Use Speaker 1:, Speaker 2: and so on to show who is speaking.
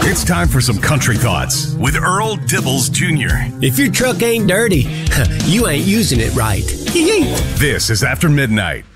Speaker 1: It's time for some country thoughts with Earl Dibbles Jr.
Speaker 2: If your truck ain't dirty, you ain't using it right.
Speaker 1: This is After Midnight.